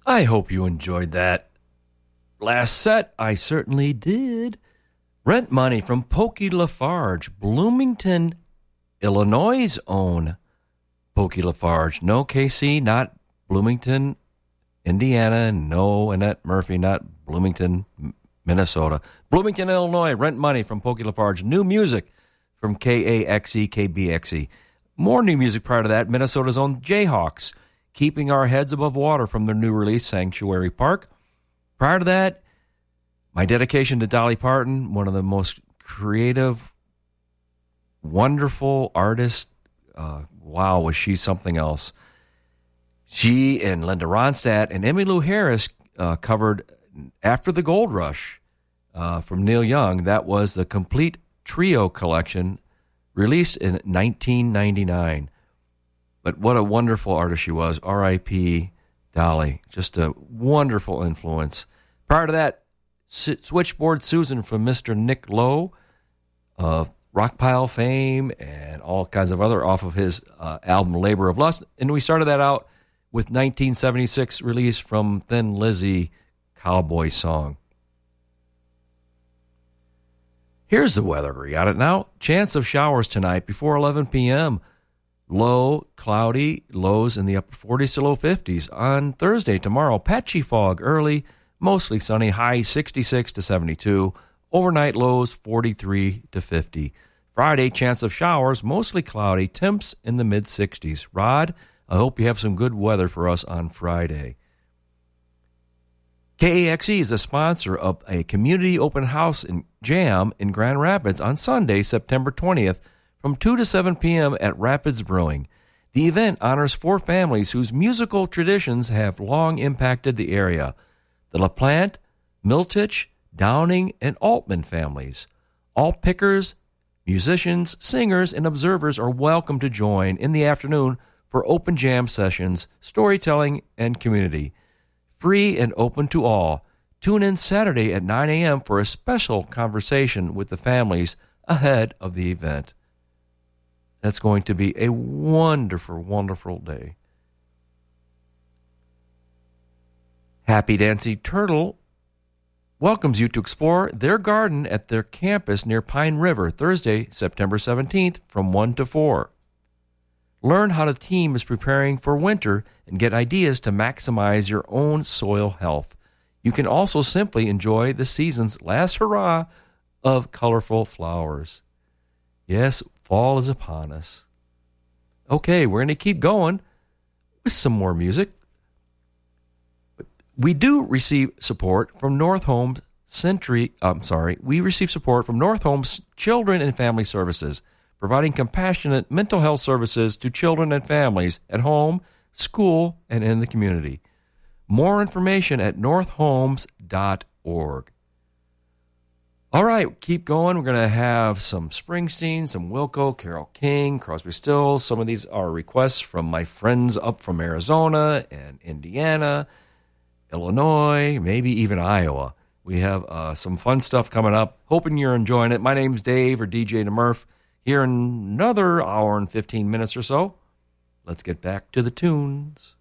I hope you enjoyed that last set. I certainly did. Rent Money from Pokey Lafarge, Bloomington, Illinois' own Pokey Lafarge. No KC, not Bloomington, Indiana. No Annette Murphy, not Bloomington, Minnesota. Bloomington, Illinois. Rent Money from Pokey Lafarge. New music from KAXE, KBXE. More new music prior to that. Minnesota's own Jayhawks, Keeping Our Heads Above Water from their new release, Sanctuary Park. Prior to that, my dedication to Dolly Parton, one of the most creative, wonderful artists. Wow, was she something else. She and Linda Ronstadt and Emmylou Harris covered After the Gold Rush from Neil Young. That was the complete trio collection released in 1999. But what a wonderful artist she was. R.I.P. Dolly. Just a wonderful influence. Prior to that, Switchboard Susan from Mr. Nick Lowe of Rockpile fame and all kinds of other off of his album Labor of Lust. And we started that out with 1976 release from Thin Lizzy, Cowboy Song. Here's the weather. We got it now. Chance of showers tonight before 11 p.m. Low, cloudy, lows in the upper 40s to low 50s. On Thursday, tomorrow, patchy fog early, mostly sunny, high 66 to 72. Overnight lows 43 to 50. Friday, chance of showers, mostly cloudy, temps in the mid-60s. Rod, I hope you have some good weather for us on Friday. KAXE is a sponsor of a community open house and jam in Grand Rapids on Sunday, September 20th, from 2 to 7 p.m. at Rapids Brewing. The event honors 4 families whose musical traditions have long impacted the area: the LaPlante, Miltich, Downing, and Altman families. All pickers, musicians, singers, and observers are welcome to join in the afternoon for open jam sessions, storytelling, and community. Free and open to all. Tune in Saturday at 9 a.m. for a special conversation with the families ahead of the event. That's going to be a wonderful, wonderful day. Happy Dancy Turtle welcomes you to explore their garden at their campus near Pine River, Thursday, September 17th from 1 to 4. Learn how the team is preparing for winter and get ideas to maximize your own soil health. You can also simply enjoy the season's last hurrah of colorful flowers. Yes, fall is upon us. Okay, we're going to keep going with some more music. We do receive support from North Home We receive support from North Home's Children and Family Services, providing compassionate mental health services to children and families at home, school, and in the community. More information at northhomes.org. All right, keep going. We're going to have some Springsteen, some Wilco, Carole King, Crosby, Stills. Some of these are requests from my friends up from Arizona and Indiana, Illinois, maybe even Iowa. We have some fun stuff coming up. Hoping you're enjoying it. My name's Dave, or DJ DeMurph, here in another hour and 15 minutes or so. Let's get back to the tunes.